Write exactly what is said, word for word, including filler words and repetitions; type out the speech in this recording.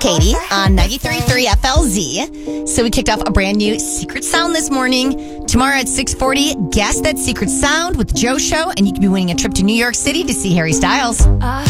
Katie on ninety-three point three F L Z. So we kicked off a brand new Secret Sound this morning. Tomorrow at six forty, guess that Secret Sound with Joe Show, and you could be winning a trip to New York City to see Harry Styles.